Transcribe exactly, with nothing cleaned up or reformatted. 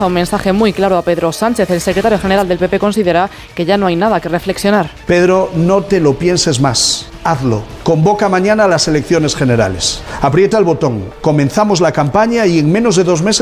Un mensaje muy claro a Pedro Sánchez. El secretario general del P P considera que ya no hay nada que reflexionar. Pedro, no te lo pienses más. Hazlo. Convoca mañana a las elecciones generales. Aprieta el botón. Comenzamos la campaña y en menos de dos meses